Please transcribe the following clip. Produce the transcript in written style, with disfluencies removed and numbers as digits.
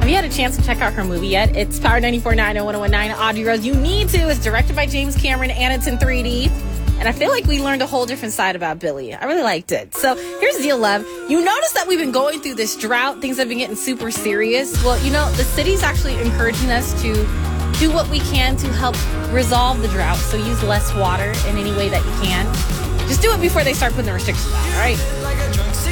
you had a chance to check out her movie yet, it's Power 94.9 and 101.9 Audrey Rose. You need to. It's directed by James Cameron and it's in 3D. And I feel like we learned a whole different side about Billy. I really liked it. So here's the deal, love. You notice that we've been going through this drought. Things have been getting super serious. Well, the city's actually encouraging us to do what we can to help resolve the drought. So use less water in any way that you can. Just do it before they start putting the restrictions out, all right?